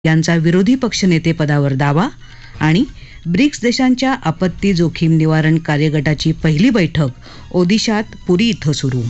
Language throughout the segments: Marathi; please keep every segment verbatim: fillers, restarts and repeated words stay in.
यांचा विरोधी पक्षनेते पदावर दावा आणि ब्रिक्स देशांच्या आपत्ती जोखीम निवारण कार्यगटाची पहिली बैठक ओदिशात पुरी इथं सुरू.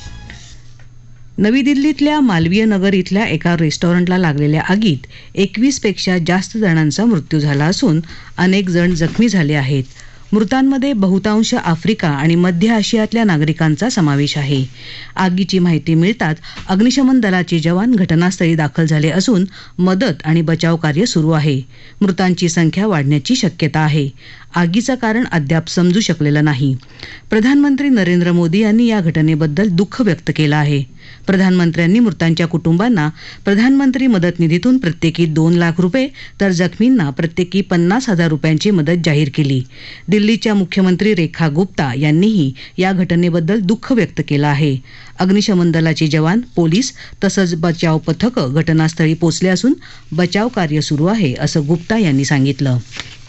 नवी दिल्लीतल्या मालवीय नगर इथल्या एका रेस्टॉरंटला लागलेल्या आगीत एकवीस पेक्षा जास्त जणांचा मृत्यू झाला असून अनेक जण जखमी झाले आहेत. मृतांमध्ये बहुतांश आफ्रिका आणि मध्य आशियातल्या नागरिकांचा समावेश आहे. आगीची माहिती मिळताच अग्निशमन दलाचे जवान घटनास्थळी दाखल झाले असून मदत आणि बचाव कार्य सुरू आहे. मृतांची संख्या वाढण्याची शक्यता आहे. आगीचं कारण अद्याप समजू शकलेलं नाही. प्रधानमंत्री नरेंद्र मोदी यांनी या घटनेबद्दल दुःख व्यक्त केलं आहे. प्रधानमंत्र्यांनी मृतांच्या कुटुंबांना प्रधानमंत्री मदत निधीतून प्रत्येकी दोन लाख रुपये तर जखमींना प्रत्येकी पन्नास हजार रुपयांची मदत जाहीर केली. दिल्लीच्या मुख्यमंत्री रेखा गुप्ता यांनीही या घटनेबद्दल दुःख व्यक्त केलं आहे. अग्निशमन दलाचे जवान, पोलीस तसंच बचाव पथकं घटनास्थळी पोहोचले असून बचाव कार्य सुरू आहे, असं गुप्ता यांनी सांगितलं.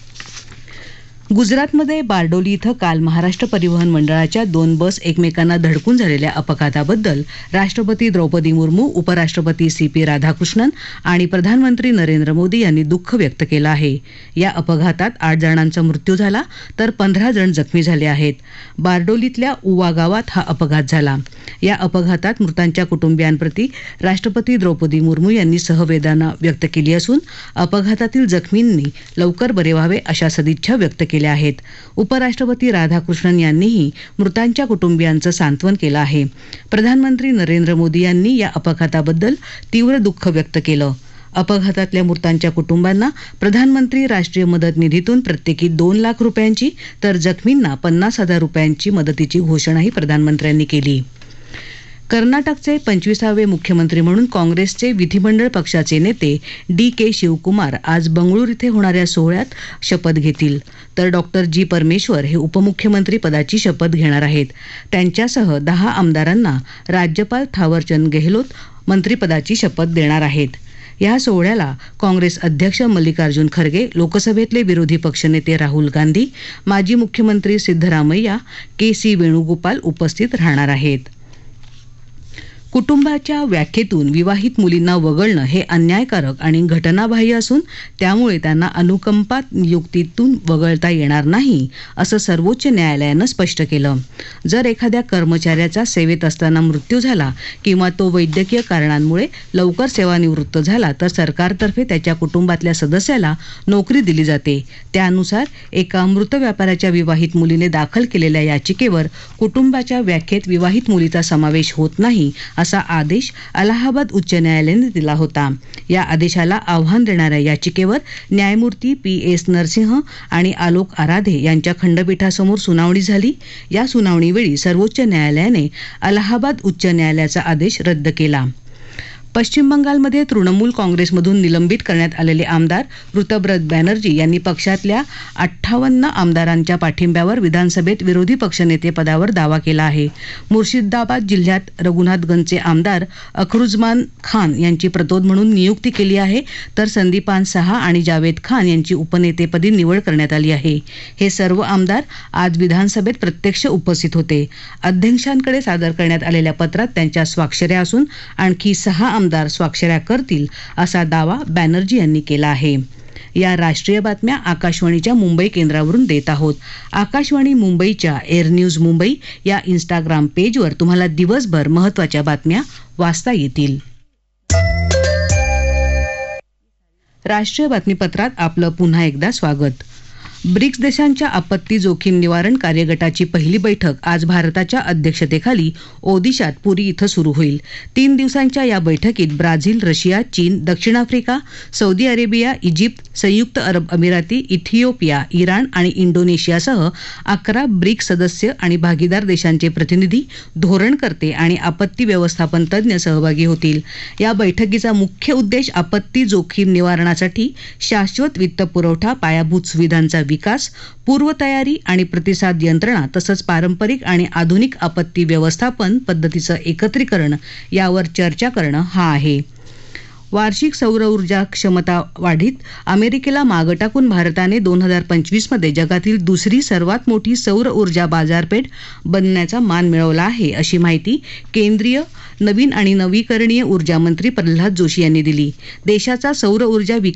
गुजरातमध्ये बारडोली इथं काल महाराष्ट्र परिवहन मंडळाच्या दोन बस एकमेकांना धडकून झालेल्या अपघाताबद्दल राष्ट्रपती द्रौपदी मुर्मू, उपराष्ट्रपती सी पी राधाकृष्णन आणि प्रधानमंत्री नरेंद्र मोदी यांनी दुःख व्यक्त केलं आहे. या अपघातात आठ जणांचा मृत्यू झाला तर पंधरा जण जखमी झाले आहेत. बारडोलीतल्या उवा गावात हा अपघात झाला. या अपघातात मृतांच्या कुटुंबियांप्रती राष्ट्रपती द्रौपदी मुर्मू यांनी सहवेदना व्यक्त केली असून अपघातातील जखमींनी लवकर बरे व्हावे अशा सदिच्छा व्यक्त केल्या आहेत. उपराष्ट्रपती राधाकृष्णन यांनीही मृतांच्या कुटुंबियांचं सांत्वन केलं आहे. प्रधानमंत्री नरेंद्र मोदी यांनी या अपघाताबद्दल तीव्र दुःख व्यक्त केलं. अपघातातल्या मृतांच्या कुटुंबांना प्रधानमंत्री राष्ट्रीय मदत निधीतून प्रत्येकी दोन लाख रुपयांची तर जखमींना पन्नास हजार रुपयांची मदतीची घोषणाही प्रधानमंत्र्यांनी केली. कर्नाटकचे पंचवीसावे मुख्यमंत्री म्हणून काँग्रेसचे विधिमंडळ पक्षाचे नेते डी के शिवकुमार आज बंगळूर इथे होणाऱ्या सोहळ्यात शपथ घेतील, तर डॉक्टर जी परमेश्वर हे उपमुख्यमंत्री पदाची शपथ घेणार आहेत. त्यांच्यासह दहा आमदारांना राज्यपाल थावरचंद गेहलोत मंत्रिपदाची शपथ देणार आहेत. या सोहळ्याला काँग्रेस अध्यक्ष मल्लिकार्जुन खरगे, लोकसभेतले विरोधी पक्षनेते राहुल गांधी, माजी मुख्यमंत्री सिद्धरामय्या, के सी वेणुगोपाल उपस्थित राहणार आहेत. कुटुंबाच्या व्याख्येतून विवाहित मुलींना वगळणं हे अन्यायकारक आणि घटनाबाह्य असून त्यामुळे त्यांना अनुकंपा नियुक्तीतून वगळता येणार नाही, असं सर्वोच्च न्यायालयानं स्पष्ट केलं. जर एखाद्या कर्मचाऱ्याचा सेवेत असताना मृत्यू झाला किंवा तो वैद्यकीय कारणांमुळे लवकर सेवानिवृत्त झाला तर सरकारतर्फे त्याच्या कुटुंबातल्या सदस्याला नोकरी दिली जाते. त्यानुसार एका मृत व्यापाऱ्याच्या विवाहित मुलीने दाखल केलेल्या याचिकेवर कुटुंबाच्या व्याख्येत विवाहित मुलीचा समावेश होत नाही असा आदेश अलाहाबाद उच्च न्यायालयाने दिला होता. या आदेशाला आव्हान देणाऱ्या याचिकेवर न्यायमूर्ती पी एस नरसिंह आणि आलोक आराधे यांच्या खंडपीठासमोर सुनावणी झाली. या सुनावणीवेळी सर्वोच्च न्यायालयाने अलाहाबाद उच्च न्यायालयाचा आदेश रद्द केला. पश्चिम बंगालमध्ये तृणमूल काँग्रेसमधून निलंबित करण्यात आलेले आमदार ऋतब्रत बॅनर्जी यांनी पक्षातल्या अठ्ठावन्न आमदारांच्या पाठिंब्यावर विधानसभेत विरोधी पक्षनेते पदावर दावा केला आहे. मुर्शिदाबाद जिल्ह्यात रघुनाथगंजचे आमदार अखरुज्मान खान यांची प्रतोद म्हणून नियुक्ती केली आहे, तर संदीपान सहा आणि जावेद खान यांची उपनेतेपदी निवड करण्यात आली आहे. हे सर्व आमदार आज विधानसभेत प्रत्यक्ष उपस्थित होते. अध्यक्षांकडे सादर करण्यात आलेल्या पत्रात त्यांच्या स्वाक्षऱ्या असून आणखी सहा आमदार स्वाक्षऱ्या करतील असा दावा बॅनर्जी यांनी केला आहे. या राष्ट्रीय बातम्या आकाशवाणीच्या मुंबई केंद्रावरून देत आहोत. आकाशवाणी मुंबईच्या एअर न्यूज मुंबई या इंस्टाग्राम पेजवर तुम्हाला दिवसभर महत्त्वाच्या बातम्या वाचता येतील. राष्ट्रीय बातमीपत्रात आपलं पुन्हा एकदा स्वागत. ब्रिक्स देशांच्या आपत्ती जोखीम निवारण कार्यगटाची पहिली बैठक आज भारताच्या अध्यक्षतेखाली ओदिशात पुरी इथं सुरू होईल. तीन दिवसांच्या या बैठकीत ब्राझील, रशिया, चीन, दक्षिण आफ्रिका, सौदी अरेबिया, इजिप्त, संयुक्त अरब अमिराती, इथिओपिया, इराण आणि इंडोनेशियासह अकरा ब्रिक्स सदस्य आणि भागीदार देशांचे प्रतिनिधी, धोरणकर्ते आणि आपत्ती व्यवस्थापन तज्ज्ञ सहभागी होतील. या बैठकीचा मुख्य उद्देश आपत्ती जोखीम निवारणासाठी शाश्वत वित्तपुरवठा, पायाभूत सुविधांचा विकास, पूर्वतयारी आणि प्रतिसाद यंत्रणा तसंच पारंपरिक आणि आधुनिक आपत्ती व्यवस्थापन पद्धतीचं एकत्रीकरण यावर चर्चा करणं हा आहे. वार्षिक सौर ऊर्जा क्षमता वाढीत अमेरिकेला मागं टाकून भारताने दोन हजार पंचवीसमध्ये जगातील दुसरी सर्वात मोठी सौर ऊर्जा बाजारपेठ बनण्याचा मान मिळवला आहे, अशी माहिती केंद्रीय नवीन आणि नवीकरणीय ऊर्जा मंत्री प्रल्हाद जोशी यांनी दिली. देशाचा सौर ऊर्जा